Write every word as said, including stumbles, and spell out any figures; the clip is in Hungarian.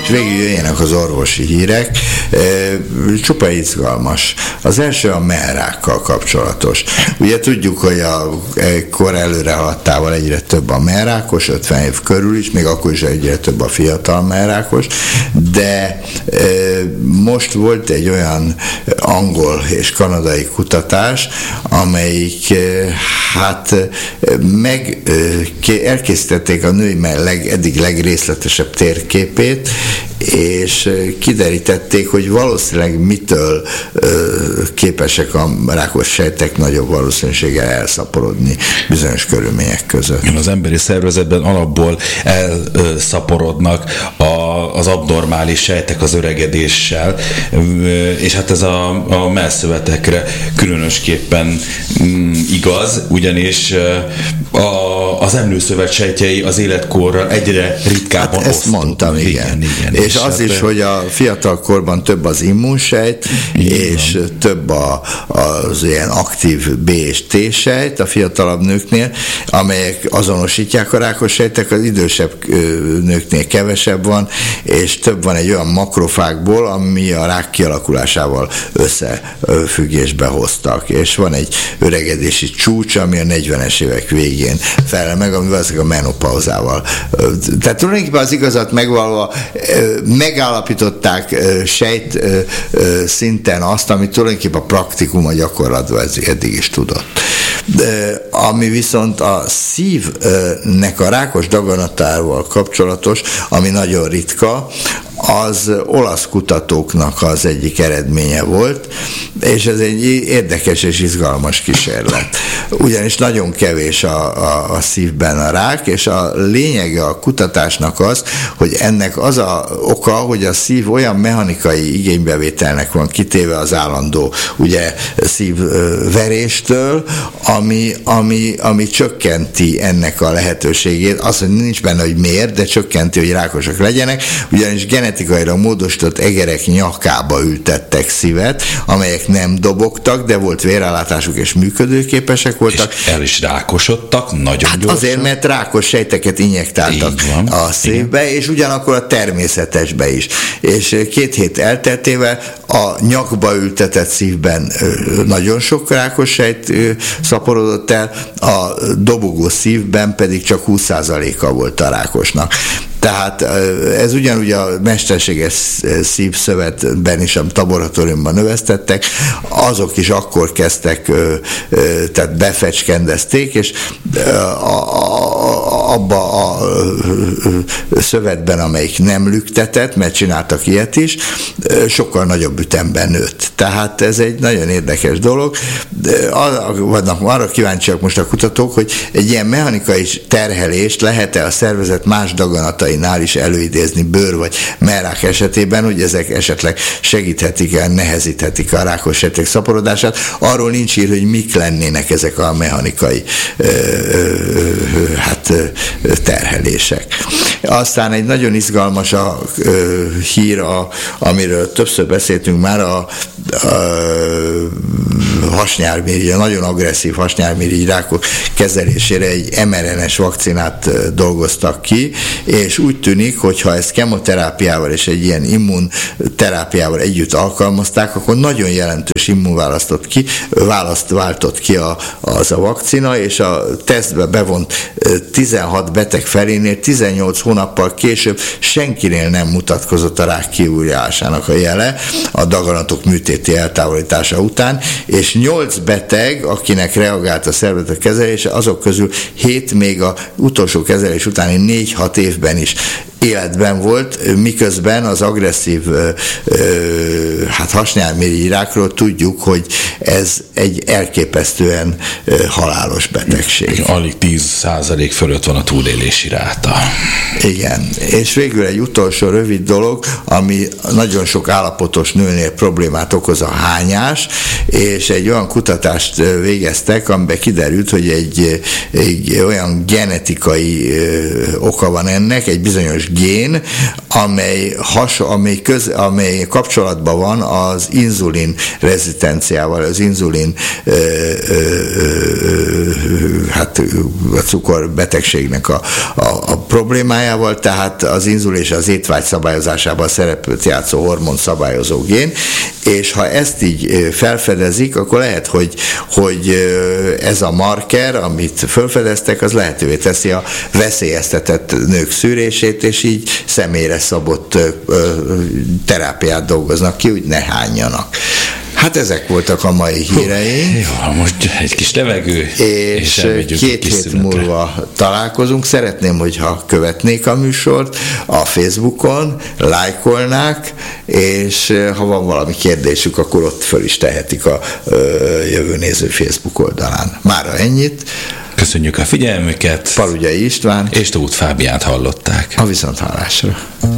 és végül jöjjenek az orvosi hírek. Csupa izgalmas. Az első a mellrákkal kapcsolatos. Ugye tudjuk, hogy a kor előre haladtával egyre több a mellrákos, ötven év körül is, még akkor is egyre több a fiatal mellrákos, de most volt egy olyan angol és kanadai kutatás, amelyik hát meg elkészítették a női leg, eddig legrészletesebb térképét, és kiderítették, hogy valószínűleg mitől képesek a rákos sejtek nagyobb valószínűséggel elszaporodni bizonyos körülmények között. Az emberi szervezetben alapból elszaporodnak az abnormális sejtek az öregedéssel, és hát ez a, a mellszövetekre különösképpen igaz, ugyanis a, az emlőszövet sejtjei az életkorral egyre ritkábban hát ezt mondtam, igen. igen, igen és, és az hát is, hogy a fiatal korban több az immunsejt, és van. több a, az ilyen aktív B és T sejt a fiatalabb nőknél, amelyek azonosítják a rákos sejtek, az idősebb nőknél kevesebb van, és több van egy olyan makrofágból, ami a rák kialakulásával összefüggésbe hoztak. És van egy öregedési csúcs, ami a negyvenes évek végén felel meg, ami valószínűleg a menopauzával. Tehát tulajdonképpen az igazat megvalva megállapították sejt szinten azt, amit tulajdonképpen a praktikum, a gyakorlatban eddig is tudott. De, ami viszont a szívnek a rákos daganatával kapcsolatos, ami nagyon ritka, az olasz kutatóknak az egyik eredménye volt, és ez egy érdekes és izgalmas kísérlet. Ugyanis nagyon kevés a, a, a szívben a rák, és a lényege a kutatásnak az, hogy ennek az a oka, hogy a szív olyan mechanikai igénybevételnek van kitéve az állandó ugye, szívveréstől, ami, ami, ami csökkenti ennek a lehetőségét. Az, hogy nincs benne, hogy miért, de csökkenti, hogy rákosak legyenek, ugyanis genetikailag módosított egerek nyakába ültettek szívet, amelyek nem dobogtak, de volt vérellátásuk és működőképesek voltak. És el is rákosodtak, nagyon hát gyorsan. Azért, mert rákos sejteket injektáltak a szívbe, igen. És ugyanakkor a természetesbe is. És két hét elteltével a nyakba ültetett szívben nagyon sok rákos sejt szaporodott el, a dobogó szívben pedig csak húsz százaléka volt a rákosnak. Tehát ez ugyanúgy a mesterséges szívszövetben is, a laboratóriumban növesztettek, azok is akkor kezdtek, tehát befecskendezték, és abba a szövetben, avelyik nem lüktetett, mert csináltak ilyet is, sokkal nagyobb ütemben nőtt. Tehát ez egy nagyon érdekes dolog. Vannak arra kíváncsiak most a kutatók, hogy egy ilyen mechanikai terhelést lehet-e a szervezet más daganatai is előidézni bőr vagy mellrák esetében, hogy ezek esetleg segíthetik el, nehezíthetik a rákos sejtek szaporodását. Arról nincs ír, hogy mik lennének ezek a mechanikai ö, ö, hát, ö, terhelések. Aztán egy nagyon izgalmas a ö, hír, a, amiről többször beszéltünk már, a, a hasnyálmirigy, a nagyon agresszív hasnyálmirigy rákok kezelésére egy em er en es vakcinát dolgoztak ki, és úgy tűnik, hogyha ezt kemoterápiával és egy ilyen immunterápiával együtt alkalmazták, akkor nagyon jelentős immunválasztot ki, választ váltott ki a, az a vakcina, és a tesztbe bevont tizenhat beteg felénél tizennyolc hónappal később senkinél nem mutatkozott a rák kiújulásának a jele a daganatok műtéti eltávolítása után, és nyolc beteg, akinek reagált a szervezet kezelése, azok közül hét még az utolsó kezelés utáni négy-hat évben is életben volt, miközben az agresszív hát hasnyálmirigy rákról tudjuk, hogy ez egy elképesztően halálos betegség. Alig tíz százalék fölött van a túlélési ráta. Igen, és végül egy utolsó rövid dolog, ami nagyon sok állapotos nőnél problémát okoz, a hányás, és egy olyan kutatást végeztek, amiben kiderült, hogy egy, egy olyan genetikai oka van ennek, egy bizonyos gén, amely, has, amely, köz, amely kapcsolatban van az inzulin rezisztenciával, az inzulin ö, ö, ö, hát a cukorbetegségnek a, a, a problémájával, tehát az inzulin és az étvágy szabályozásában szerepet játszó hormon szabályozó gén, és ha ezt így felfedezik, akkor lehet, hogy, hogy ez a marker, amit felfedeztek, az lehetővé teszi a veszélyeztetett nők szűrését, és így személyre szabott terápiát dolgoznak ki, hogy ne hányjanak. Hát ezek voltak a mai híreink. Jó, most egy kis levegő, és, és két hét múlva találkozunk. Szeretném, hogyha követnék a műsort a Facebookon, lájkolnák, és ha van valami kérdésük, akkor ott föl is tehetik a Jövőnéző Facebook oldalán. Mára ennyit. Köszönjük a figyelmüket. Palugyai István és Tóth Fábiánt hallották. A viszonthallásra.